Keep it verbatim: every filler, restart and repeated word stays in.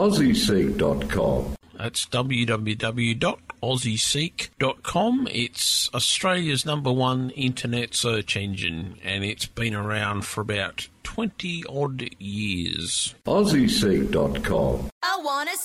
aussie seek dot com. That's w w w dot aussie seek dot com. It's Australia's number one internet search engine, and it's been around for about twenty odd years. aussie seek dot com. I wanna